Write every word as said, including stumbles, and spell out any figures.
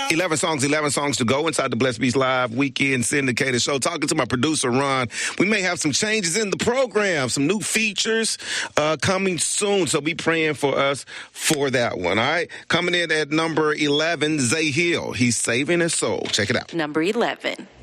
eleven songs, eleven songs to go inside the Blessed Beast Live Weekend Syndicated Show. Talking to my producer, Ron. We may have some changes in the program, some new features uh, coming soon. So be praying for us for that one. All right. Coming in at number eleven, Zay Hill. He's saving his soul. Check it out. Number eleven.